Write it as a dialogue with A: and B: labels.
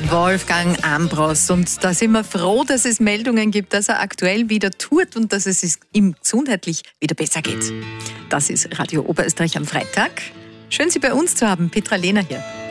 A: Wolfgang Ambros. Und da sind wir froh, dass es Meldungen gibt, dass er aktuell wieder tut und dass es ihm gesundheitlich wieder besser geht. Das ist Radio Oberösterreich am Freitag. Schön, Sie bei uns zu haben. Petra Lehner hier.